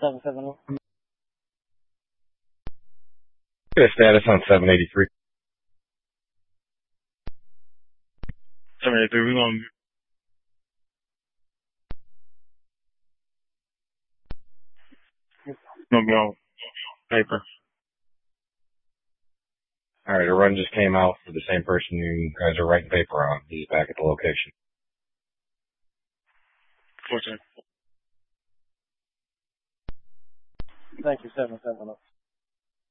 770. Get a status on 783. 783, we're going to be on paper. Alright, a run just came out for the same person you guys are writing paper on. He's back at the location. 14. Thank you, 770.